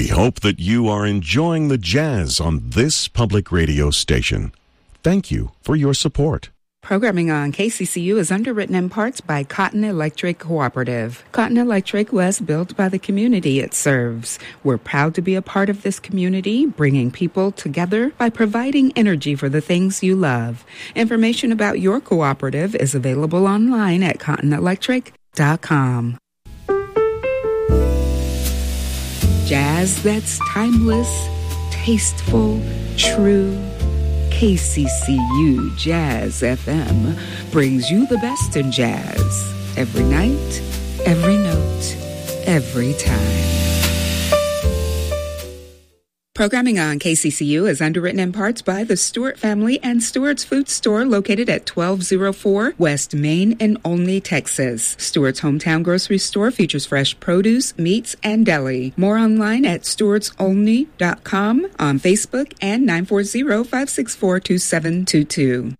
hope that you are enjoying the jazz on this public radio station. Thank you for your support. Programming on KCCU is underwritten in parts by Cotton Electric Cooperative. Cotton Electric was built by the community it serves. We're proud to be a part of this community, bringing people together by providing energy for the things you love. Information about your cooperative is available online at cottonelectric.com. Jazz that's timeless, tasteful, true. KCCU Jazz FM brings you the best in jazz. Every night, every note, every time. Programming on KCCU is underwritten in parts by the Stewart family and Stewart's Food Store located at 1204 West Main in Olney, Texas. Stewart's hometown grocery store features fresh produce, meats, and deli. More online at stewartsolney.com, on Facebook, and 940-564-2722.